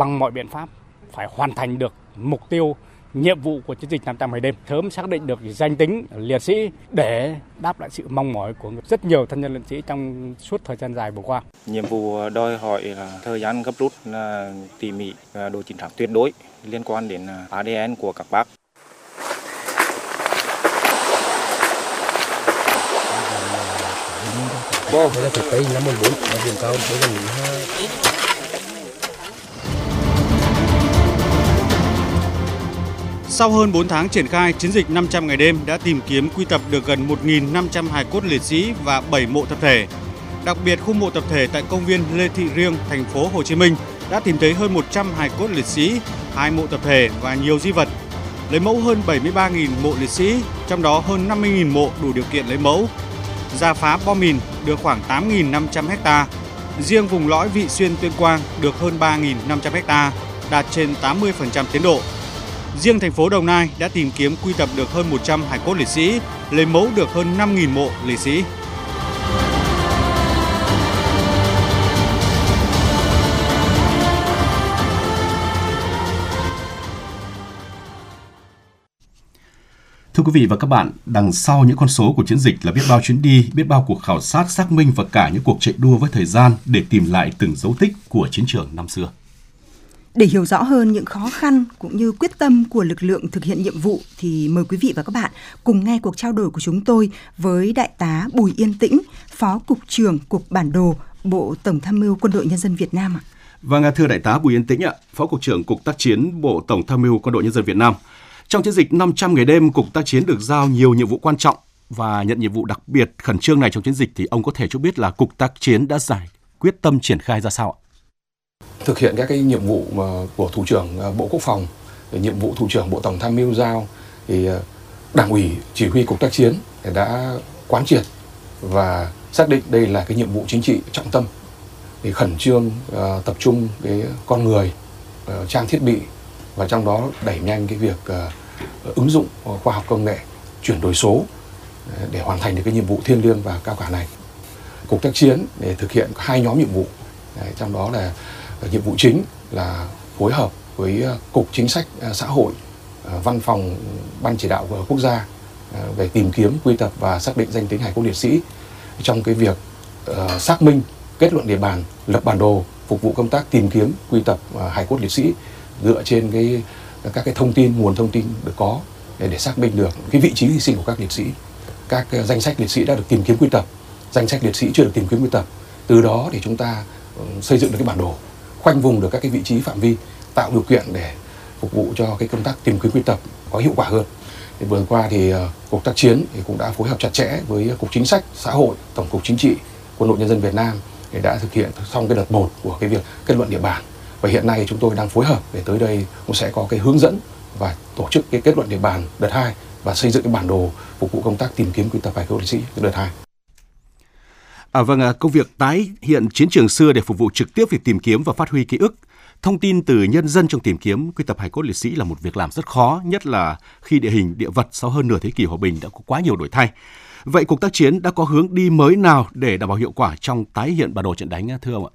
bằng mọi biện pháp phải hoàn thành được mục tiêu, nhiệm vụ của chiến dịch 500 ngày đêm, sớm xác định được danh tính liệt sĩ để đáp lại sự mong mỏi của rất nhiều thân nhân liệt sĩ trong suốt thời gian dài vừa qua. Nhiệm vụ đòi hỏi là thời gian gấp rút, là tỉ mỉ và độ chính xác tuyệt đối liên quan đến ADN của các bác. Sau hơn 4 tháng triển khai, chiến dịch 500 ngày đêm đã tìm kiếm quy tập được gần 1.500 hài cốt liệt sĩ và 7 mộ tập thể. Đặc biệt, khu mộ tập thể tại công viên Lê Thị Riêng, thành phố Hồ Chí Minh đã tìm thấy hơn 100 hài cốt liệt sĩ, 2 mộ tập thể và nhiều di vật. Lấy mẫu hơn 73.000 mộ liệt sĩ, trong đó hơn 50.000 mộ đủ điều kiện lấy mẫu. Rà phá bom mìn được khoảng 8.500 ha. Riêng vùng lõi Vị Xuyên Tuyên Quang được hơn 3.500 ha, đạt trên 80% tiến độ. Riêng thành phố Đồng Nai đã tìm kiếm quy tập được hơn 100 hài cốt liệt sĩ, lấy mẫu được hơn 5.000 mộ liệt sĩ. Thưa quý vị và các bạn, đằng sau những con số của chiến dịch là biết bao chuyến đi, biết bao cuộc khảo sát, xác minh và cả những cuộc chạy đua với thời gian để tìm lại từng dấu tích của chiến trường năm xưa. Để hiểu rõ hơn những khó khăn cũng như quyết tâm của lực lượng thực hiện nhiệm vụ thì mời quý vị và các bạn cùng nghe cuộc trao đổi của chúng tôi với Đại tá Bùi Yên Tĩnh, Phó Cục trưởng Cục Bản đồ, Bộ Tổng tham mưu Quân đội Nhân dân Việt Nam ạ. Vâng, thưa Đại tá Bùi Yên Tĩnh ạ, Phó Cục trưởng Cục Tác chiến, Bộ Tổng tham mưu Quân đội Nhân dân Việt Nam. Trong chiến dịch 500 ngày đêm, Cục Tác chiến được giao nhiều nhiệm vụ quan trọng và nhận nhiệm vụ đặc biệt khẩn trương này trong chiến dịch thì ông có thể cho biết là Cục Tác chiến đã giải quyết tâm triển khai ra sao ạ? Thực hiện các cái nhiệm vụ của Thủ trưởng Bộ Quốc phòng, nhiệm vụ Thủ trưởng Bộ Tổng tham mưu giao thì Đảng ủy Chỉ huy Cục Tác chiến đã quán triệt và xác định đây là cái nhiệm vụ chính trị trọng tâm, thì khẩn trương tập trung cái con người, trang thiết bị và trong đó đẩy nhanh cái việc ứng dụng khoa học công nghệ, chuyển đổi số để hoàn thành được cái nhiệm vụ thiêng liêng và cao cả này. Cục Tác chiến để thực hiện 2 nhóm nhiệm vụ, trong đó là nhiệm vụ chính là phối hợp với Cục Chính sách Xã hội, Văn phòng Ban Chỉ đạo quốc gia về tìm kiếm, quy tập và xác định danh tính hài cốt liệt sĩ trong cái việc xác minh, kết luận địa bàn, lập bản đồ phục vụ công tác tìm kiếm, quy tập hài cốt liệt sĩ dựa trên các cái thông tin, nguồn thông tin được có để xác minh được cái vị trí hy sinh của các liệt sĩ, các danh sách liệt sĩ đã được tìm kiếm quy tập, danh sách liệt sĩ chưa được tìm kiếm quy tập. Từ đó thì chúng ta xây dựng được cái bản đồ, khoanh vùng được các cái vị trí phạm vi, tạo điều kiện để phục vụ cho cái công tác tìm kiếm quy tập có hiệu quả hơn. Thì vừa qua thì Cục Tác chiến thì cũng đã phối hợp chặt chẽ với Cục Chính sách Xã hội, Tổng cục Chính trị, Quân đội Nhân dân Việt Nam để đã thực hiện xong cái đợt 1 của cái việc kết luận địa bàn. Và hiện nay chúng tôi đang phối hợp để tới đây cũng sẽ có cái hướng dẫn và tổ chức cái kết luận địa bàn đợt 2 và xây dựng cái bản đồ phục vụ công tác tìm kiếm quy tập hài cốt liệt sĩ đợt 2. Vâng, công việc tái hiện chiến trường xưa để phục vụ trực tiếp việc tìm kiếm và phát huy ký ức, thông tin từ nhân dân trong tìm kiếm quy tập hài cốt liệt sĩ là một việc làm rất khó, nhất là khi địa hình địa vật sau hơn nửa thế kỷ hòa bình đã có quá nhiều đổi thay. Vậy Cục Tác chiến đã có hướng đi mới nào để đảm bảo hiệu quả trong tái hiện bản đồ trận đánh thưa ông ạ?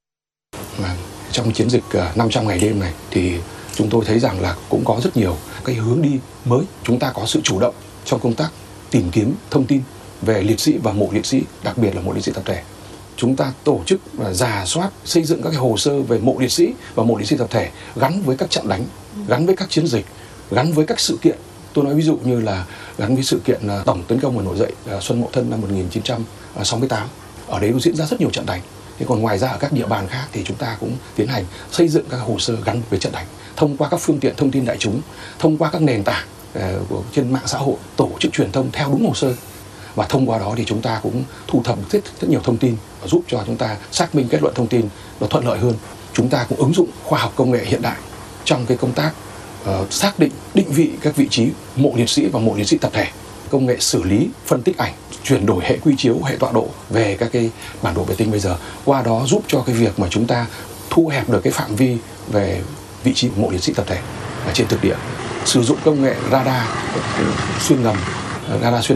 Trong chiến dịch 500 ngày đêm này thì chúng tôi thấy rằng là cũng có rất nhiều cái hướng đi mới. Chúng ta có sự chủ động trong công tác tìm kiếm thông tin về liệt sĩ và mộ liệt sĩ, đặc biệt là mộ liệt sĩ tập thể. Chúng ta tổ chức và rà soát, xây dựng các cái hồ sơ về mộ liệt sĩ và mộ liệt sĩ tập thể gắn với các trận đánh, gắn với các chiến dịch, gắn với các sự kiện. Tôi nói ví dụ như là gắn với sự kiện tổng tấn công và nổi dậy Xuân Mậu Thân năm 1968. Ở đấy có diễn ra rất nhiều trận đánh. Thế còn ngoài ra ở các địa bàn khác thì chúng ta cũng tiến hành xây dựng các hồ sơ gắn với trận đánh thông qua các phương tiện thông tin đại chúng, thông qua các nền tảng trên mạng xã hội, tổ chức truyền thông theo đúng hồ sơ. Và thông qua đó thì chúng ta cũng thu thập rất nhiều thông tin và giúp cho chúng ta xác minh kết luận thông tin nó thuận lợi hơn. Chúng ta cũng ứng dụng khoa học công nghệ hiện đại trong cái công tác xác định, định vị các vị trí mộ liệt sĩ và mộ liệt sĩ tập thể, công nghệ xử lý, phân tích ảnh, chuyển đổi hệ quy chiếu, hệ tọa độ về các cái bản đồ vệ tinh bây giờ. Qua đó giúp cho cái việc mà chúng ta thu hẹp được cái phạm vi về vị trí của mộ liệt sĩ tập thể ở trên thực địa. Sử dụng công nghệ radar xuyên ngầm, radar xuyên đất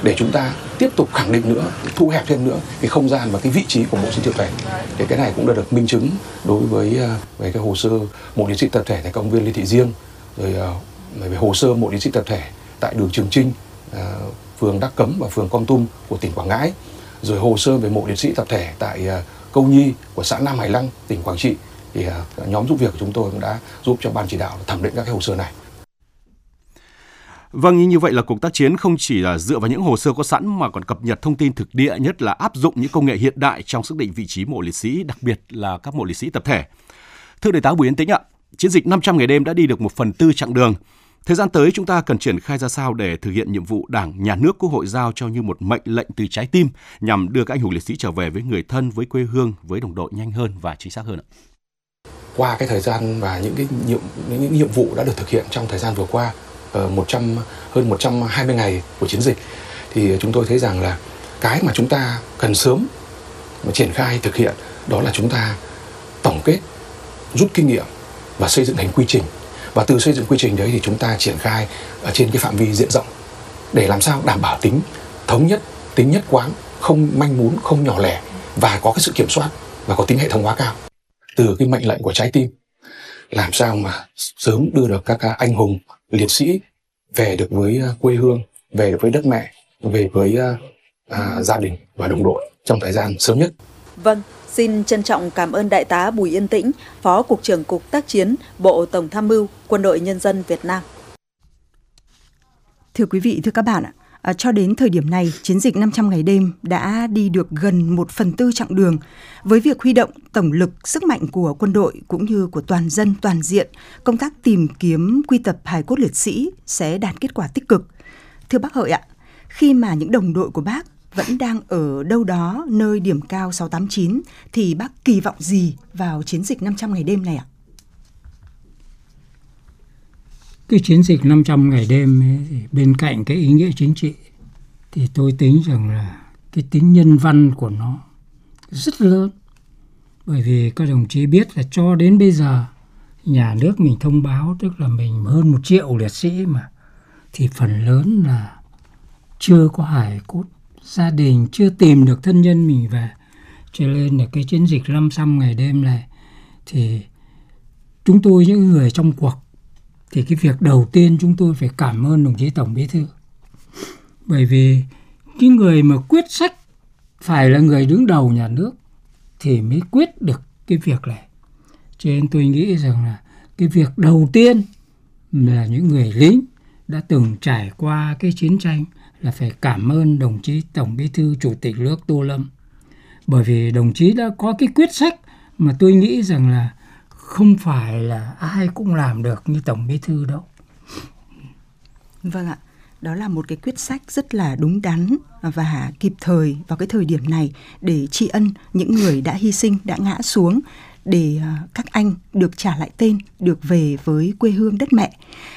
để chúng ta tiếp tục khẳng định nữa, thu hẹp thêm nữa cái không gian và cái vị trí của mộ liệt sĩ tập thể. Thì cái này cũng đã được minh chứng đối với về cái hồ sơ mộ liệt sĩ tập thể tại công viên Lê Thị Riêng, rồi về hồ sơ mộ liệt sĩ tập thể tại đường Trường Trinh, phường Đắc Cấm và phường Kon Tum của tỉnh Quảng Ngãi, rồi hồ sơ về mộ liệt sĩ tập thể tại Câu Nhi của xã Nam Hải Lăng, tỉnh Quảng Trị. Thì nhóm giúp việc của chúng tôi cũng đã giúp cho ban chỉ đạo thẩm định các cái hồ sơ này. Vâng, như vậy là cuộc tác chiến không chỉ là dựa vào những hồ sơ có sẵn mà còn cập nhật thông tin thực địa, nhất là áp dụng những công nghệ hiện đại trong xác định vị trí mộ liệt sĩ, đặc biệt là các mộ liệt sĩ tập thể. Thưa Đại tá Bùi Yên Tĩnh ạ, chiến dịch 500 ngày đêm đã đi được 1/4 chặng đường. Thời gian tới chúng ta cần triển khai ra sao để thực hiện nhiệm vụ Đảng, Nhà nước, Quốc hội giao cho như một mệnh lệnh từ trái tim nhằm đưa các anh hùng liệt sĩ trở về với người thân, với quê hương, với đồng đội nhanh hơn và chính xác hơn ạ? Qua cái thời gian và những nhiệm vụ đã được thực hiện trong thời gian vừa qua, hơn 120 ngày của chiến dịch, thì chúng tôi thấy rằng là cái mà chúng ta cần sớm mà triển khai thực hiện đó là chúng ta tổng kết, rút kinh nghiệm và xây dựng thành quy trình. Và từ xây dựng quy trình đấy thì chúng ta triển khai ở trên cái phạm vi diện rộng để làm sao đảm bảo tính thống nhất, tính nhất quán, không manh mún, không nhỏ lẻ và có cái sự kiểm soát và có tính hệ thống hóa cao. Từ cái mệnh lệnh của trái tim, làm sao mà sớm đưa được các anh hùng liệt sĩ về được với quê hương, về được với đất mẹ, về với gia đình và đồng đội trong thời gian sớm nhất. Vâng, xin trân trọng cảm ơn Đại tá Bùi Yên Tĩnh, Phó Cục trưởng Cục Tác chiến, Bộ Tổng tham mưu, Quân đội Nhân dân Việt Nam. Thưa quý vị, thưa các bạn, cho đến thời điểm này, chiến dịch 500 ngày đêm đã đi được gần 1/4 chặng đường. Với việc huy động tổng lực, sức mạnh của quân đội cũng như của toàn dân toàn diện, công tác tìm kiếm quy tập hài cốt liệt sĩ sẽ đạt kết quả tích cực. Thưa bác Hợi ạ, khi mà những đồng đội của bác vẫn đang ở đâu đó nơi điểm cao 689 thì bác kỳ vọng gì vào chiến dịch 500 ngày đêm này ạ? Cái chiến dịch 500 ngày đêm ấy, thì bên cạnh cái ý nghĩa chính trị thì tôi tính rằng là cái tính nhân văn của nó rất lớn. Bởi vì các đồng chí biết là cho đến bây giờ nhà nước mình thông báo, tức là mình hơn 1 triệu liệt sĩ mà, thì phần lớn là chưa có hài cốt, gia đình chưa tìm được thân nhân mình về. Cho nên là cái chiến dịch 500 ngày đêm này thì chúng tôi, những người trong cuộc, thì cái việc đầu tiên chúng tôi phải cảm ơn đồng chí Tổng Bí thư. Bởi vì cái người mà quyết sách phải là người đứng đầu nhà nước thì mới quyết được cái việc này. Cho nên tôi nghĩ rằng là cái việc đầu tiên là những người lính đã từng trải qua cái chiến tranh là phải cảm ơn đồng chí Tổng Bí thư Chủ tịch nước Tô Lâm. Bởi vì đồng chí đã có cái quyết sách mà tôi nghĩ rằng là không phải là ai cũng làm được như Tổng Bí thư đâu. Vâng ạ, đó là một cái quyết sách rất là đúng đắn và kịp thời vào cái thời điểm này để tri ân những người đã hy sinh, đã ngã xuống để các anh được trả lại tên, được về với quê hương đất mẹ.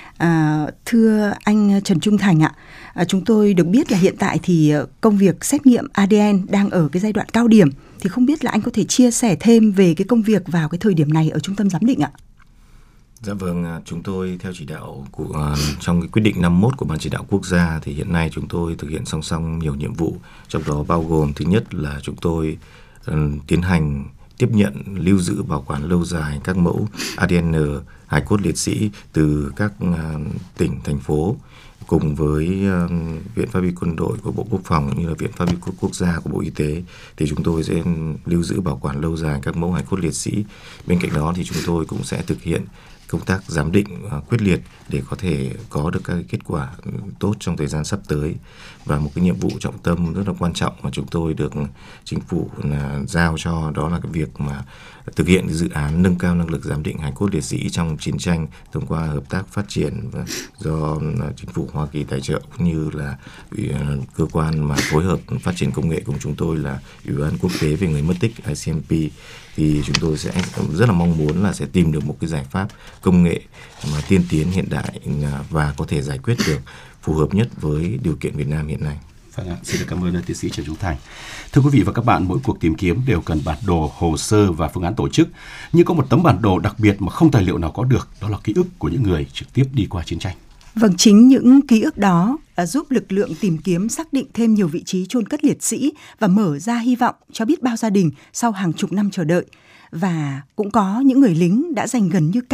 Thưa anh Trần Trung Thành ạ, chúng tôi được biết là hiện tại thì công việc xét nghiệm ADN đang ở cái giai đoạn cao điểm, thì không biết là anh có thể chia sẻ thêm về cái công việc vào cái thời điểm này ở trung tâm giám định ạ? Dạ vâng, chúng tôi theo chỉ đạo của trong cái quyết định 51 của Ban chỉ đạo quốc gia thì hiện nay chúng tôi thực hiện song song nhiều nhiệm vụ, trong đó bao gồm thứ nhất là chúng tôi tiến hành tiếp nhận, lưu giữ, bảo quản lâu dài các mẫu ADN hài cốt liệt sĩ từ các tỉnh, thành phố, cùng với Viện Pháp y Quân đội của Bộ Quốc phòng cũng như là Viện Pháp y Quốc gia của Bộ Y tế, thì chúng tôi sẽ lưu giữ, bảo quản lâu dài các mẫu hài cốt liệt sĩ. Bên cạnh đó thì chúng tôi cũng sẽ thực hiện công tác giám định quyết liệt để có thể có được các kết quả tốt trong thời gian sắp tới. Và một cái nhiệm vụ trọng tâm rất là quan trọng mà chúng tôi được chính phủ giao cho, đó là cái việc mà thực hiện dự án nâng cao năng lực giám định hài cốt liệt sĩ trong chiến tranh thông qua hợp tác phát triển do chính phủ Hoa Kỳ tài trợ, cũng như là cơ quan mà phối hợp phát triển công nghệ cùng chúng tôi là Ủy ban Quốc tế về người mất tích ICMP. Thì chúng tôi sẽ rất là mong muốn là sẽ tìm được một cái giải pháp công nghệ mà tiên tiến hiện đại và có thể giải quyết được phù hợp nhất với điều kiện Việt Nam hiện nay. Vâng ạ, xin được cảm ơn tiến sĩ Trần Trung Thành. Thưa quý vị và các bạn, mỗi cuộc tìm kiếm đều cần bản đồ, hồ sơ và phương án tổ chức. Nhưng có một tấm bản đồ đặc biệt mà không tài liệu nào có được, đó là ký ức của những người trực tiếp đi qua chiến tranh. Vâng, chính những ký ức đó giúp lực lượng tìm kiếm xác định thêm nhiều vị trí chôn cất liệt sĩ và mở ra hy vọng cho biết bao gia đình sau hàng chục năm chờ đợi. Và cũng có những người lính đã dành gần như